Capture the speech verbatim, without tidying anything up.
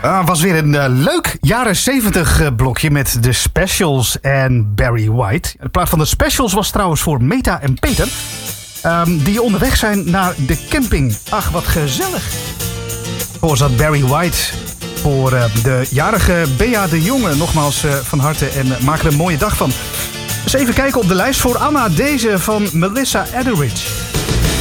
Uh, was weer een uh, leuk jaren zeventig uh, blokje met de Specials en Barry White. De plaat van de Specials was trouwens voor Meta en Peter. Um, die onderweg zijn naar de camping. Ach, wat gezellig. Voor zat Barry White voor uh, de jarige Bea de Jonge. Nogmaals uh, van harte en uh, maak er een mooie dag van. Dus even kijken op de lijst voor Anna. Deze van Melissa Etheridge.